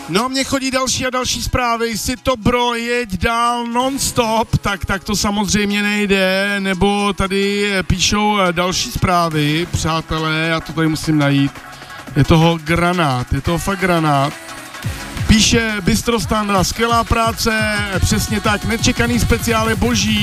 No a mně chodí další a další zprávy, si to bro, jeď dál non-stop, tak to samozřejmě nejde, nebo tady píšou další zprávy, přátelé, já to tady musím najít, je toho granát, je toho fakt granát. Píše Bystro Standa, skvělá práce, přesně tak, nečekaný speciál je boží,